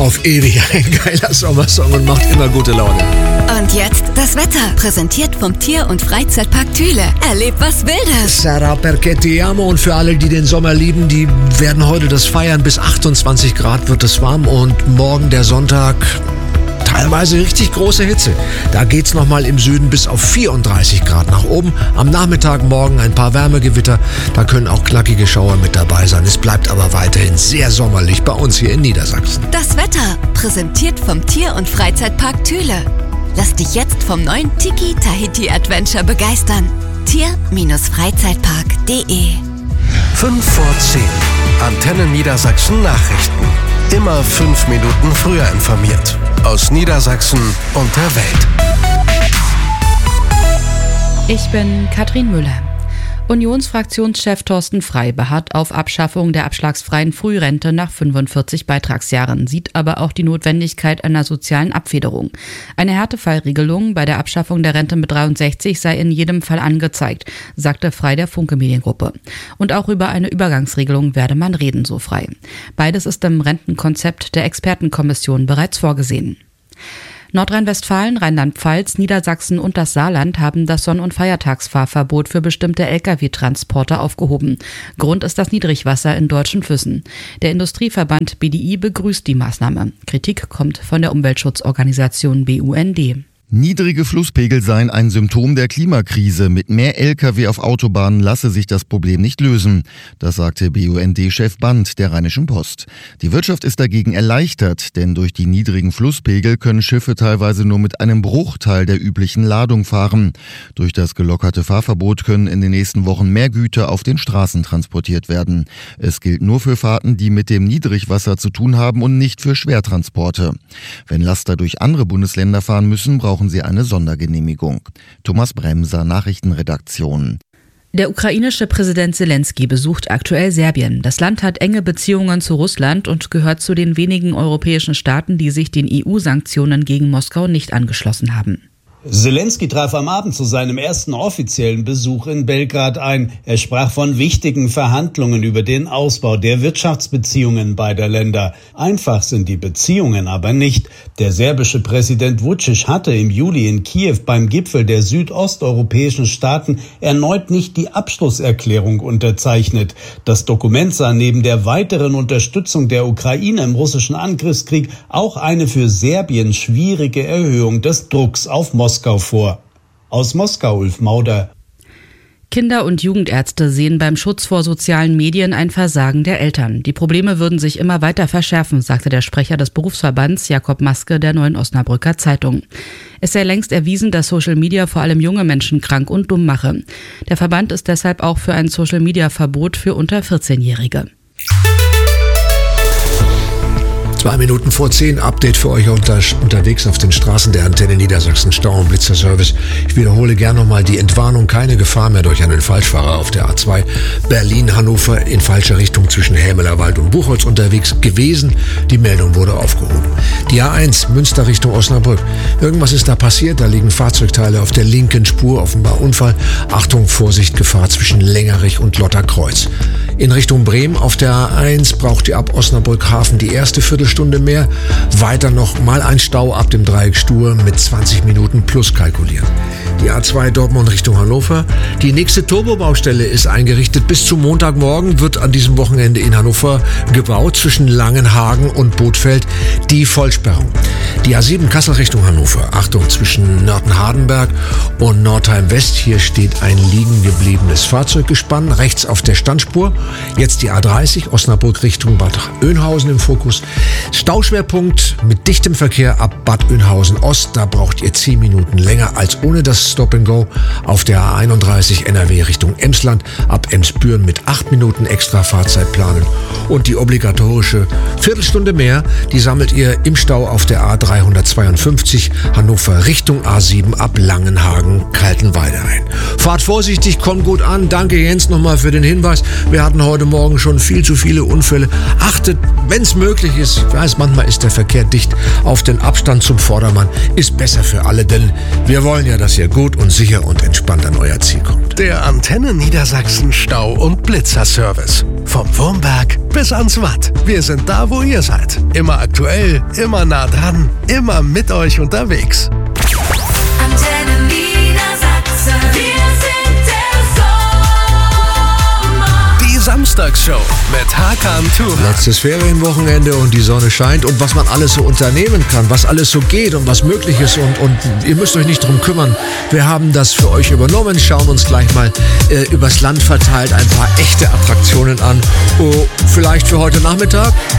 Auf ewig ein geiler Sommersong und macht immer gute Laune. Und jetzt das Wetter, präsentiert vom Tier- und Freizeitpark Thüle. Erlebt was Wildes. Sarà perché ti amo, und für alle, die den Sommer lieben, die werden heute das feiern. Bis 28 Grad wird es warm und morgen der Sonntag teilweise richtig große Hitze. Da geht's nochmal im Süden bis auf 34 Grad nach oben. Am Nachmittag morgen ein paar Wärmegewitter. Da können auch knackige Schauer mit dabei sein. Es bleibt aber weiterhin sehr sommerlich bei uns hier in Niedersachsen. Das Wetter, präsentiert vom Tier- und Freizeitpark Thüle. Lass dich jetzt vom neuen Tiki Tahiti Adventure begeistern. Tier-Freizeitpark.de 5 vor 10. Antenne Niedersachsen Nachrichten. Immer 5 Minuten früher informiert. Aus Niedersachsen und der Welt. Ich bin Katrin Müller. Unionsfraktionschef Thorsten Frey beharrt auf Abschaffung der abschlagsfreien Frührente nach 45 Beitragsjahren, sieht aber auch die Notwendigkeit einer sozialen Abfederung. Eine Härtefallregelung bei der Abschaffung der Rente mit 63 sei in jedem Fall angezeigt, sagte Frey der Funke Mediengruppe. Und auch über eine Übergangsregelung werde man reden, so Frey. Beides ist im Rentenkonzept der Expertenkommission bereits vorgesehen. Nordrhein-Westfalen, Rheinland-Pfalz, Niedersachsen und das Saarland haben das Sonn- und Feiertagsfahrverbot für bestimmte Lkw-Transporter aufgehoben. Grund ist das Niedrigwasser in deutschen Flüssen. Der Industrieverband BDI begrüßt die Maßnahme. Kritik kommt von der Umweltschutzorganisation BUND. Niedrige Flusspegel seien ein Symptom der Klimakrise. Mit mehr Lkw auf Autobahnen lasse sich das Problem nicht lösen. Das sagte BUND-Chef Band der Rheinischen Post. Die Wirtschaft ist dagegen erleichtert, denn durch die niedrigen Flusspegel können Schiffe teilweise nur mit einem Bruchteil der üblichen Ladung fahren. Durch das gelockerte Fahrverbot können in den nächsten Wochen mehr Güter auf den Straßen transportiert werden. Es gilt nur für Fahrten, die mit dem Niedrigwasser zu tun haben und nicht für Schwertransporte. Wenn Laster durch andere Bundesländer fahren müssen, brauchen sie eine Sondergenehmigung. Thomas Bremser, Nachrichtenredaktion. Der ukrainische Präsident Zelensky besucht aktuell Serbien. Das Land hat enge Beziehungen zu Russland und gehört zu den wenigen europäischen Staaten, die sich den EU-Sanktionen gegen Moskau nicht angeschlossen haben. Zelensky traf am Abend zu seinem ersten offiziellen Besuch in Belgrad ein. Er sprach von wichtigen Verhandlungen über den Ausbau der Wirtschaftsbeziehungen beider Länder. Einfach sind die Beziehungen aber nicht. Der serbische Präsident Vučić hatte im Juli in Kiew beim Gipfel der südosteuropäischen Staaten erneut nicht die Abschlusserklärung unterzeichnet. Das Dokument sah neben der weiteren Unterstützung der Ukraine im russischen Angriffskrieg auch eine für Serbien schwierige Erhöhung des Drucks auf Moskau vor. Aus Moskau, Ulf Mauder. Kinder- und Jugendärzte sehen beim Schutz vor sozialen Medien ein Versagen der Eltern. Die Probleme würden sich immer weiter verschärfen, sagte der Sprecher des Berufsverbands Jakob Maske der Neuen Osnabrücker Zeitung. Es sei längst erwiesen, dass Social Media vor allem junge Menschen krank und dumm mache. Der Verband ist deshalb auch für ein Social Media Verbot für unter 14-Jährige. 2 Minuten vor 10, Update für euch unterwegs auf den Straßen der Antenne Niedersachsen, Stau- und Blitzerservice. Ich wiederhole gerne nochmal die Entwarnung: keine Gefahr mehr durch einen Falschfahrer auf der A2 Berlin-Hannover in falscher Richtung zwischen Hämelerwald und Buchholz unterwegs gewesen. Die Meldung wurde aufgehoben. Die A1 Münster Richtung Osnabrück. Irgendwas ist da passiert, da liegen Fahrzeugteile auf der linken Spur, offenbar Unfall. Achtung, Vorsicht, Gefahr zwischen Längerich und Lotterkreuz. In Richtung Bremen auf der A1 braucht ihr ab Osnabrück-Hafen die erste Viertelstunde mehr. Weiter noch mal ein Stau ab dem Dreieck Stur mit 20 Minuten plus kalkuliert. Die A2 Dortmund Richtung Hannover. Die nächste Turbobaustelle ist eingerichtet. Bis zum Montagmorgen wird an diesem Wochenende in Hannover gebaut zwischen Langenhagen und Bothfeld. Die Vollsperrung. Die A7 Kassel Richtung Hannover. Achtung, zwischen Nörten-Hardenberg und Nordheim-West. Hier steht ein liegen gebliebenes Fahrzeuggespann rechts auf der Standspur. Jetzt die A30 Osnabrück Richtung Bad Oeynhausen im Fokus. Stauschwerpunkt mit dichtem Verkehr ab Bad Oeynhausen Ost. Da braucht ihr 10 Minuten länger als ohne das Stop-and-Go. Auf der A31 NRW Richtung Emsland ab Emsbüren mit 8 Minuten extra Fahrzeit planen. Und die obligatorische Viertelstunde mehr, die sammelt ihr im Stau auf der A352 Hannover Richtung A7 ab Langenhagen-Kaltenweide ein. Fahrt vorsichtig, kommt gut an. Danke Jens nochmal für den Hinweis. Wir hatten heute Morgen schon viel zu viele Unfälle. Achtet, wenn es möglich ist, wir weiß, manchmal ist der Verkehr dicht. Auf den Abstand zum Vordermann ist besser für alle, denn wir wollen ja, dass ihr gut und sicher und entspannt an euer Ziel kommt. Der Antenne Niedersachsen Stau- und Blitzerservice. Vom Wurmberg bis ans Watt. Wir sind da, wo ihr seid. Immer aktuell, immer nah dran, immer mit euch unterwegs. Antenne Niedersachsen. Wir sind der Sommer. Die Samstagsshow mit Hakan Turan. Letztes Ferienwochenende und die Sonne scheint und was man alles so unternehmen kann, was alles so geht und was möglich ist und ihr müsst euch nicht drum kümmern. Wir haben das für euch übernommen, schauen uns gleich mal übers Land verteilt ein paar echte Attraktionen an. Oh, vielleicht für heute Nachmittag?